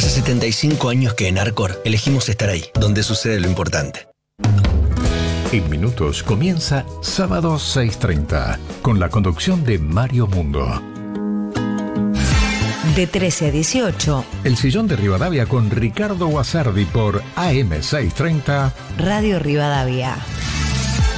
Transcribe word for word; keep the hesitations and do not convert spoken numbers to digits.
Hace setenta y cinco años que en Arcor elegimos estar ahí, donde sucede lo importante. En minutos comienza Sábado seis treinta, con la conducción de Mario Mundo. De trece a dieciocho, El Sillón de Rivadavia con Ricardo Guasardi por A M seiscientos treinta Radio Rivadavia.